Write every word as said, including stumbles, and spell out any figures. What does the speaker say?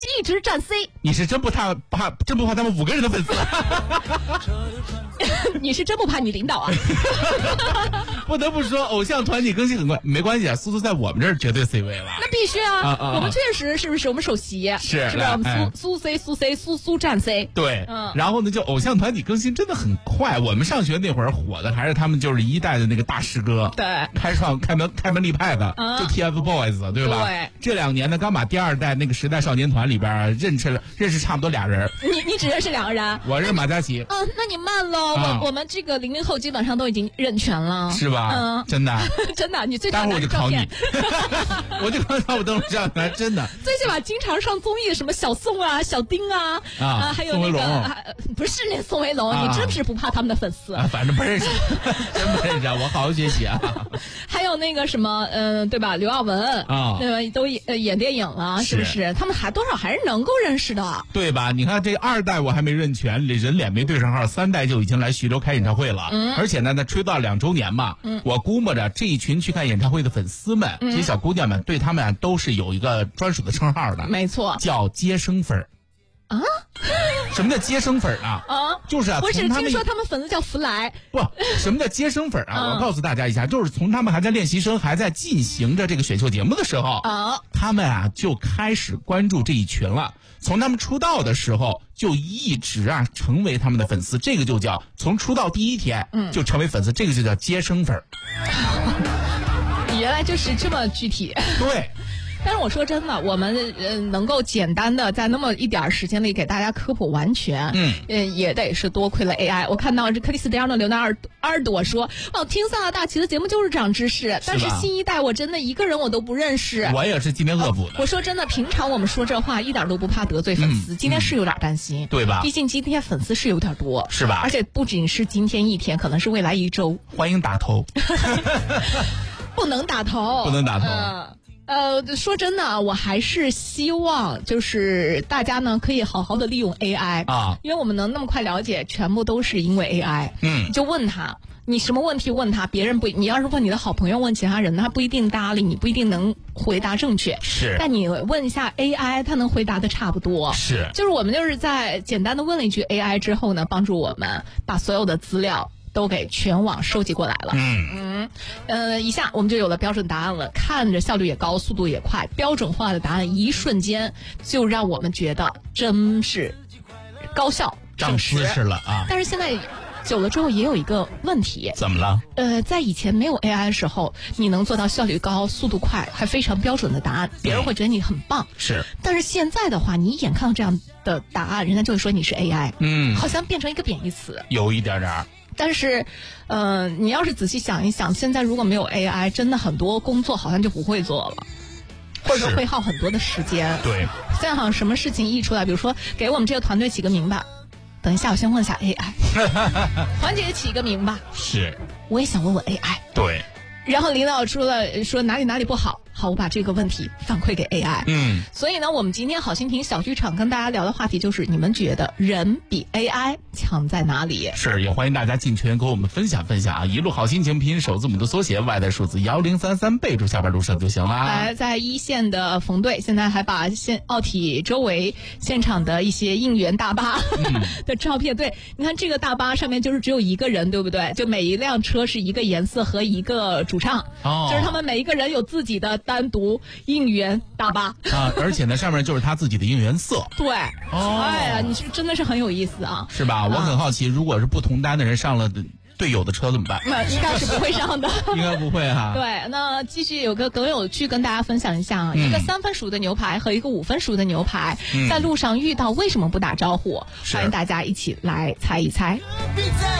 一直站 C。 你是真不怕怕真不怕他们五个人的粉丝？ 你是真不怕你领导啊？ 不得不说，偶像团体更新很快，没关系啊，苏苏在我们这儿绝对 C 位了。 那必须啊！ 啊啊啊我们确实是不是我们首席？ 是是不是我们哎苏苏 C 苏 C 苏苏站 C？ 对， 嗯， 然后呢，就偶像团体更新真的很快。我们上学那会儿火的还是他们就是一代的那个大师哥， 对， 开创开门开门立派的， 嗯就 TFBOYS 对吧？ 对， 这两年呢，刚把第二代那个时代少年团里边啊认识了认识差不多俩人。 你你只认识两个人？ 我认识马嘉祺。 嗯，那你慢喽， 啊我我们这个零零后基本上都已经认全了， 是吧？ 嗯， 真的。 真的，你最待会儿我常拿着照就考你片。， 我就刚才我登录上来，真的。 最起码经常上综艺，什么小宋啊、小丁啊， 啊还有那个宋威龙啊不是那宋威龙， 啊你真是不怕他们的粉丝？ 啊，反正不认识，真不认识啊！我好好学习啊。 还有那个什么，嗯、对吧？刘耀文啊对吧？都演呃演电影了，是不是是？他们还多少还是能够认识的。 对吧？你看这二代我还没认全，人脸没对上号，三代就已经来徐州开演唱会了。嗯，而且呢，那吹到两周年嘛，嗯，我估摸着这一群去看演唱会的粉丝们，这些小姑娘们，对他们啊都是有一个专属的称号的， 没错叫接生粉儿。 啊什么叫接生粉儿啊？ 啊！ 就是啊， 我只从他们听说他们粉丝叫福来。 不，什么叫接生粉儿啊？ 嗯我告诉大家一下，就是从他们还在练习生，还在进行着这个选秀节目的时候， 啊， 他们啊就开始关注这一群了。从他们出道的时候就一直啊成为他们的粉丝，这个就叫从出道第一天嗯就成为粉丝，这个就叫接生粉儿。 你原来就是这么具体。 对。 但是我说真的，我们呃能够简单的在那么一点儿时间里给大家科普完全， 嗯， 呃也得是多亏了 A I。我看到这克里斯蒂亚诺·刘纳尔阿尔朵说，哦，听萨拉大奇的节目就是长知识，但是新一代我真的一个人我都不认识。 我也是今天恶补的。 我说真的，平常我们说这话一点都不怕得罪粉丝， 嗯、 今天是有点担心， 对吧？ 毕竟今天粉丝是有点多， 是吧？ 而且不仅是今天一天，可能是未来一周。 欢迎打头， 不能打头， 不能打头。 呃呃，说真的，我还是希望就是大家呢可以好好的利用 A I 啊， 因为我们能那么快了解，全部都是因为 A I。 嗯， 就问他，你什么问题问他，别人不，你要是问你的好朋友，问其他人，他不一定搭理你，不一定能回答正确。 是， 但你问一下 A I， 他能回答的差不多。 是， 就是我们就是在简单的问了一句 A I 之后呢，帮助我们把所有的资料都给全网收集过来了。 嗯嗯，呃，一下我们就有了标准答案了，看着效率也高，速度也快，标准化的答案一瞬间就让我们觉得真是高效长知识了啊！ 但是现在久了之后也有一个问题， 怎么了？ 呃，在以前没有 A I 的时候，你能做到效率高、速度快，还非常标准的答案，别人会觉得你很棒。 是， 但是现在的话，你一眼看到这样的答案，人家就会说你是 A I， 嗯， 好像变成一个贬义词， 有一点点儿。 但是，呃，你要是仔细想一想，现在如果没有 A I， 真的很多工作好像就不会做了，或者说会耗很多的时间。 对， 现在好像什么事情一出来，比如说给我们这个团队起个名吧，等一下我先问一下 A I， 团姐起一个名吧， 是， 我也想问问 A I。 对。 然后领导出了说哪里哪里不好，好，我把这个问题反馈给 A I。 嗯， 所以呢，我们今天好心情小剧场跟大家聊的话题就是，你们觉得人比 A I 强在哪里？ 是，也欢迎大家进群跟我们分享分享啊！一路好心情，拼音首字母的缩写，外带数字幺零三三，备注下边路上就行了。 来，在一线的冯队现在还把现奥体周围现场的一些应援大巴、嗯、的照片，对，你看这个大巴上面就是只有一个人，对不对？就每一辆车是一个颜色和一个主唱， 哦， 就是他们每一个人有自己的单独应援大巴啊，而且呢，上面就是他自己的应援色。 对， 哦， 哎呀，你是真的是很有意思啊， 是吧？我很好奇，如果是不同单的人上了队友的车怎么办？ 那应该是不会上的， 应该不会哈。 对，那继续有个梗有趣跟大家分享一下啊， 嗯、 一个三分熟的牛排和一个五分熟的牛排、嗯、在路上遇到，为什么不打招呼？欢迎大家一起来猜一猜。